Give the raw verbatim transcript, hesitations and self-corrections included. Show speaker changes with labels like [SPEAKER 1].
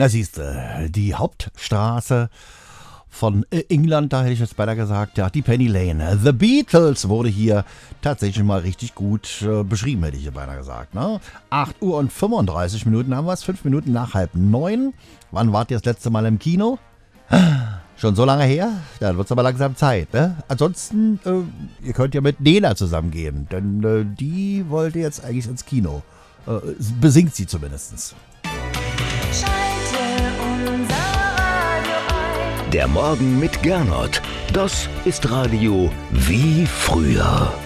[SPEAKER 1] Na siehste, die Hauptstraße von England, da hätte ich jetzt beinahe gesagt, ja, die Penny Lane. The Beatles wurde hier tatsächlich mal richtig gut äh, beschrieben, hätte ich hier beinahe gesagt. Ne? acht Uhr und fünfunddreißig Minuten haben wir es, fünf Minuten nach halb neun. Wann wart ihr das letzte Mal im Kino? Schon so lange her? Dann wird es aber langsam Zeit. Ne? Ansonsten, äh, ihr könnt ja mit Nena zusammen gehen, denn äh, die wollte jetzt eigentlich ins Kino. Äh, besingt sie zumindest.
[SPEAKER 2] Der Morgen mit Gernot. Das ist Radio wie früher.